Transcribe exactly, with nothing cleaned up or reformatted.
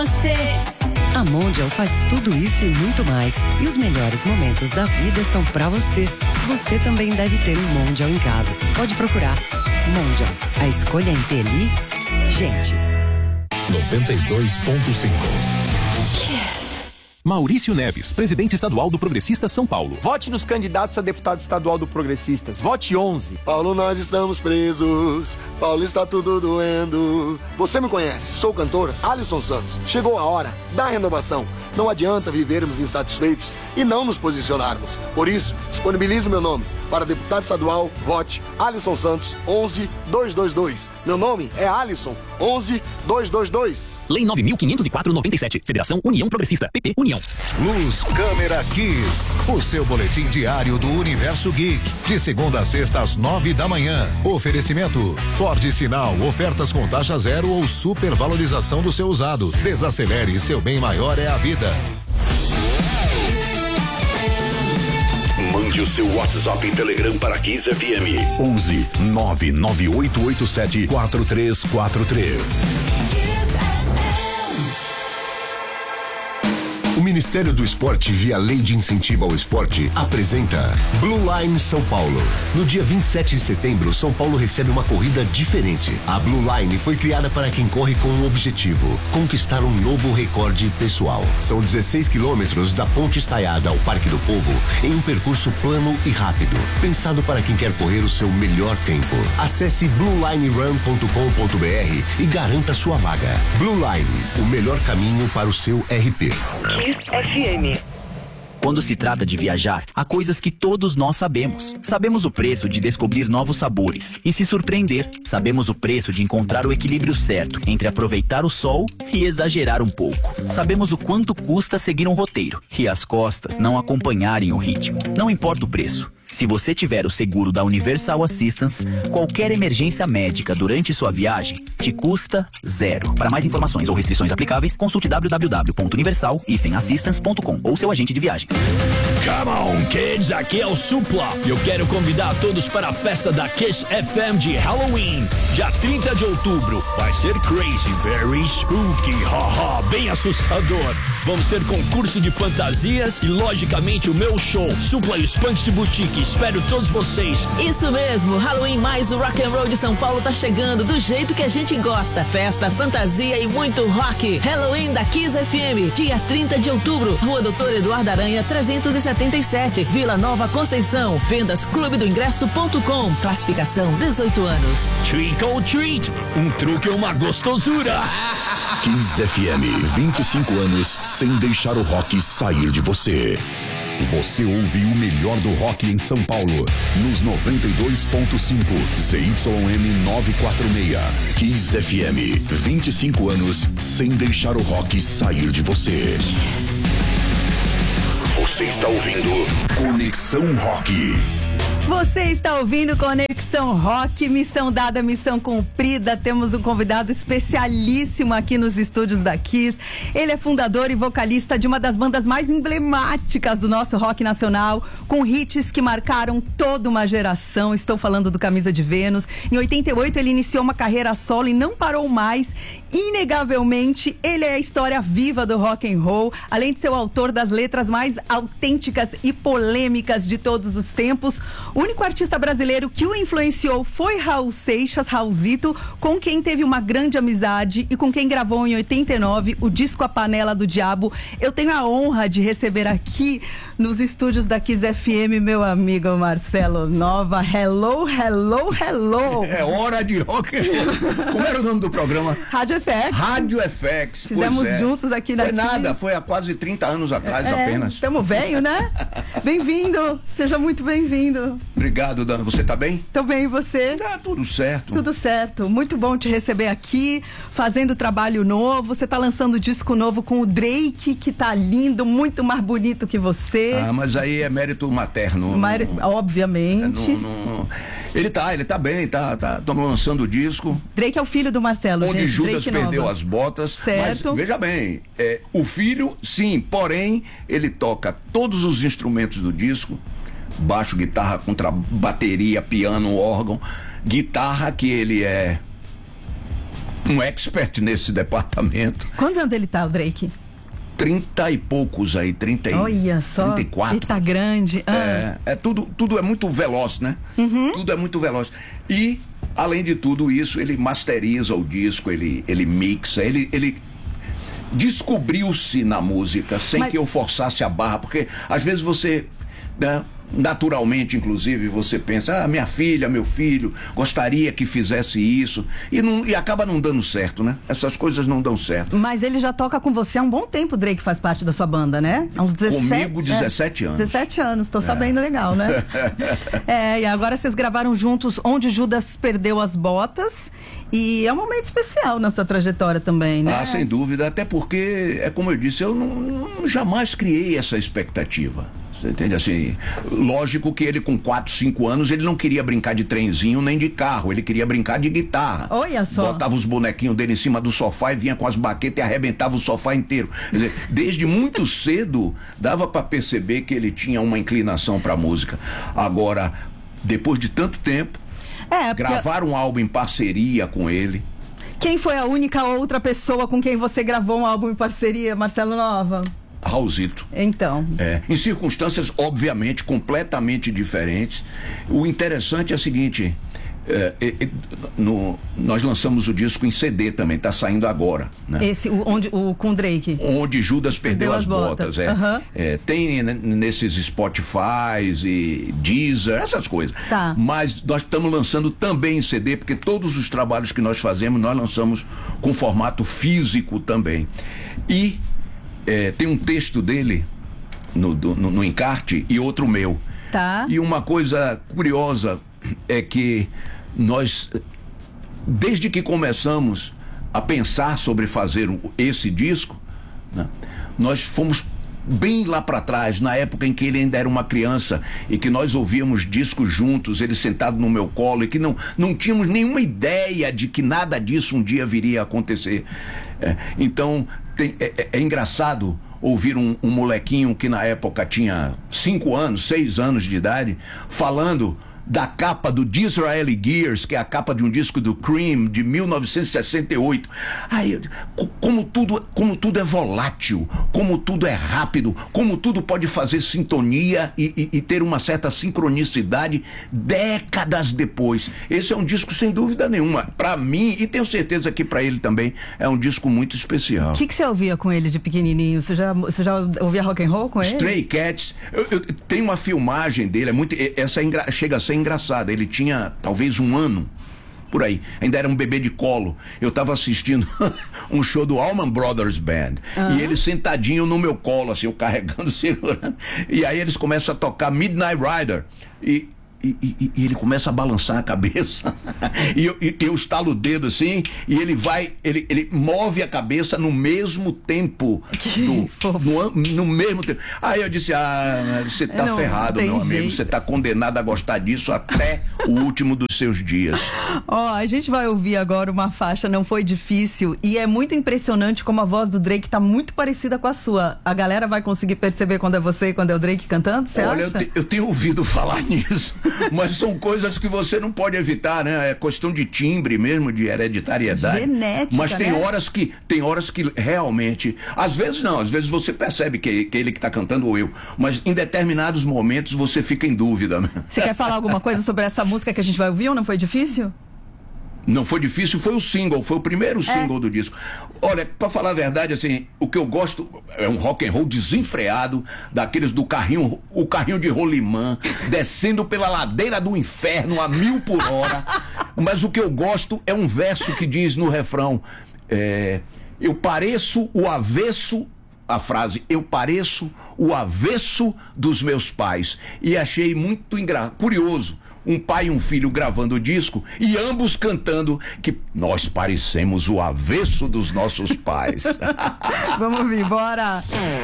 Você. A Mondial faz tudo isso e muito mais. E os melhores momentos da vida são pra você. Você também deve ter um Mondial em casa. Pode procurar. Mondial, a escolha inteligente. noventa e dois ponto cinco. Kiss. Maurício Neves, presidente estadual do Progressistas São Paulo. Vote nos candidatos a deputado estadual do Progressistas. Vote onze. Paulo, nós estamos presos. Paulo, está tudo doendo. Você me conhece, sou o cantor Alisson Santos. Chegou a hora da renovação. Não adianta vivermos insatisfeitos e não nos posicionarmos. Por isso, disponibilizo meu nome. Para deputado estadual, vote Alisson Santos, onze dois dois dois. Meu nome é Alisson, onze dois dois dois. Lei nove mil quinhentos e quatro, noventa e sete. Federação União Progressista. P P União. Luz, câmera, Kiss. O seu boletim diário do Universo Geek. De segunda a sexta às nove da manhã. Oferecimento Ford Sinal. Ofertas com taxa zero ou supervalorização do seu usado. Desacelere, seu bem maior é a vida. Mande o seu WhatsApp e Telegram para Kiss F M. onze nove nove oito oito sete quatro três quatro três. O Ministério do Esporte, via Lei de Incentivo ao Esporte, apresenta Blue Line São Paulo. No dia vinte e sete de setembro, São Paulo recebe uma corrida diferente. A Blue Line foi criada para quem corre com um objetivo: conquistar um novo recorde pessoal. São dezesseis quilômetros da Ponte Estaiada ao Parque do Povo, em um percurso plano e rápido, pensado para quem quer correr o seu melhor tempo. Acesse blue line run ponto com ponto b r e garanta sua vaga. Blue Line, o melhor caminho para o seu R P. Kiss F M. Quando se trata de viajar, há coisas que todos nós sabemos. Sabemos o preço de descobrir novos sabores e se surpreender. Sabemos o preço de encontrar o equilíbrio certo entre aproveitar o sol e exagerar um pouco. Sabemos o quanto custa seguir um roteiro e as costas não acompanharem o ritmo. Não importa o preço. Se você tiver o seguro da Universal Assistance, qualquer emergência médica durante sua viagem te custa zero. Para mais informações ou restrições aplicáveis, consulte w w w ponto universal dash assistance ponto com ou seu agente de viagens. Come on, kids, aqui é o Supla e eu quero convidar todos para a festa da Kiss F M de Halloween, dia trinta de outubro. Vai ser crazy, very spooky, haha, bem assustador. Vamos ter concurso de fantasias e, logicamente, o meu show, Supla e o Spunks Boutique. Espero todos vocês. Isso mesmo, Halloween mais o Rock and Roll de São Paulo tá chegando do jeito que a gente gosta. Festa, fantasia e muito rock. Halloween da Kiss F M, dia trinta de outubro, Rua Doutor Eduardo Aranha, trezentos e setenta e sete, Vila Nova Conceição. Vendas clube do ingresso ponto com. Classificação dezoito anos. Trick or treat, um truque é uma gostosura. Kiss F M, vinte e cinco anos sem deixar o rock sair de você. Você ouve o melhor do rock em São Paulo, nos noventa e dois ponto cinco, Z Y M novecentos e quarenta e seis. Kiss F M, vinte e cinco anos sem deixar o rock sair de você. Você está ouvindo Conexão Rock. Você está ouvindo Conexão Rock, missão dada, missão cumprida. Temos um convidado especialíssimo aqui nos estúdios da Kiss. Ele é fundador e vocalista de uma das bandas mais emblemáticas do nosso rock nacional, com hits que marcaram toda uma geração. Estou falando do Camisa de Vênus. Em oitenta e oito ele iniciou uma carreira solo e não parou mais. Inegavelmente, ele é a história viva do rock and roll, além de ser o autor das letras mais autênticas e polêmicas de todos os tempos. O único artista brasileiro que o influenciou foi Raul Seixas, Raulzito, com quem teve uma grande amizade e com quem gravou em oitenta e nove o disco A Panela do Diabo. Eu tenho a honra de receber aqui nos estúdios da Kiss F M meu amigo Marcelo Nova. Hello, hello, hello. É hora de rock and roll. Como era o nome do programa? Rádio F X. Rádio F X. Fizemos é. juntos aqui na Foi Kiss. nada, foi há quase trinta anos atrás é, apenas. Estamos velho, né? Bem-vindo, seja muito bem-vindo. Obrigado, Dan. Você tá bem? Tô bem, e você? Tá tudo certo. Tudo certo. Muito bom te receber aqui, fazendo trabalho novo. Você tá lançando disco novo com o Drake, que tá lindo, muito mais bonito que você. Ah, mas aí é mérito materno. Mar... Não, Obviamente. não, não, ele tá, ele tá bem, tá, tá. Estamos lançando o disco. Drake é o filho do Marcelo, Onde gente. Judas Drake perdeu nova. as botas. Certo. Mas, veja bem, é, o filho, sim, porém, ele toca todos os instrumentos do disco. Baixo, guitarra, contra bateria, piano, órgão, guitarra que ele é um expert nesse departamento. Quantos anos ele tá, o Drake? Trinta e poucos aí, trinta e Olha só, trinta e quatro. Ele tá grande. Ah. É, é tudo, tudo é muito veloz, né? Uhum. Tudo é muito veloz. E, além de tudo isso, ele masteriza o disco, ele, ele mixa, ele, ele descobriu-se na música sem Mas... que eu forçasse a barra, porque às vezes você, né, naturalmente, inclusive, você pensa, ah, minha filha, meu filho, gostaria que fizesse isso, e, não, e acaba não dando certo, né? Essas coisas não dão certo. Mas ele já toca com você há um bom tempo, o Drake faz parte da sua banda, né? Há uns dezessete, Comigo, dezessete é, anos. dezessete anos, tô É. sabendo legal, né? É, e agora vocês gravaram juntos Onde Judas Perdeu as Botas, e é um momento especial na sua trajetória também, né? Ah, sem dúvida, até porque, é como eu disse, eu não, não jamais criei essa expectativa. Você entende? Assim, lógico que ele com quatro, cinco anos, ele não queria brincar de trenzinho nem de carro, ele queria brincar de guitarra. Olha só. Botava os bonequinhos dele em cima do sofá e vinha com as baquetas e arrebentava o sofá inteiro. Quer dizer, desde muito cedo dava para perceber que ele tinha uma inclinação para música. Agora, depois de tanto tempo, é, porque... gravar um álbum em parceria com ele. Quem foi a única outra pessoa com quem você gravou um álbum em parceria, Marcelo Nova? Raulzito. Então. É, em circunstâncias, obviamente, completamente diferentes. O interessante é o seguinte, é, é, é, no, nós lançamos o disco em C D também, tá saindo agora, né? Esse, o, onde, o com Drake. Onde Judas Perdeu Deu as, as botas, botas. é. Uhum. É, tem né, nesses Spotify e Deezer, essas coisas. Tá. Mas nós estamos lançando também em C D, porque todos os trabalhos que nós fazemos, nós lançamos com formato físico também. E É, tem um texto dele no, do, no, no encarte e outro meu. Tá. E uma coisa curiosa é que nós, desde que começamos a pensar sobre fazer esse disco, né, nós fomos bem lá para trás, na época em que ele ainda era uma criança e que nós ouvíamos discos juntos, ele sentado no meu colo, e que não, não tínhamos nenhuma ideia de que nada disso um dia viria a acontecer. É, então tem, é, é engraçado ouvir um, um molequinho que na época tinha cinco anos, seis anos de idade, falando da capa do Disraeli Gears, que é a capa de um disco do Cream de mil novecentos e sessenta e oito. Aí, como tudo, como tudo é volátil, como tudo é rápido, como tudo pode fazer sintonia e, e, e ter uma certa sincronicidade décadas depois. Esse é um disco sem dúvida nenhuma, pra mim, e tenho certeza que pra ele também é um disco muito especial. O que, que você ouvia com ele de pequenininho? Você já, você já ouvia rock and roll com ele? Stray Cats. Eu, eu, tem uma filmagem dele, é muito, essa é engra, chega a ser engraçada. Ele tinha talvez um ano por aí, ainda era um bebê de colo. Eu estava assistindo um show do Allman Brothers Band, uhum. E ele sentadinho no meu colo, assim, eu carregando, segurando, e aí eles começam a tocar Midnight Rider e E, e, e ele começa a balançar a cabeça e eu, e eu estalo o dedo assim, e ele vai, ele, ele move a cabeça no mesmo tempo do, no, no mesmo tempo. Aí eu disse, ah, você tá não, ferrado, meu amigo, você tá condenado a gostar disso até o último dos seus dias. Ó, oh, a gente vai ouvir agora uma faixa, Não Foi Difícil, e é muito impressionante como a voz do Drake tá muito parecida com a sua. A galera vai conseguir perceber quando é você e quando é o Drake cantando, você Olha, acha? Eu, te, eu tenho ouvido falar nisso. Mas são coisas que você não pode evitar, né? É questão de timbre mesmo, de hereditariedade. Genética, Mas tem né? horas que tem horas que realmente, às vezes não, às vezes você percebe que, que ele que tá cantando ou eu, mas em determinados momentos você fica em dúvida. Você quer falar alguma coisa sobre essa música que a gente vai ouvir ou não foi difícil? Não foi difícil, foi o single, foi o primeiro single é. do disco. Olha, pra falar a verdade, assim, o que eu gosto é um rock and roll desenfreado, daqueles do carrinho, o carrinho de rolimã, descendo pela ladeira do inferno a mil por hora. Mas o que eu gosto é um verso que diz no refrão, é, eu pareço o avesso, a frase, eu pareço o avesso dos meus pais. E achei muito engra... curioso. Um pai e um filho gravando o disco e ambos cantando que nós parecemos o avesso dos nossos pais. Vamos ouvir, bora!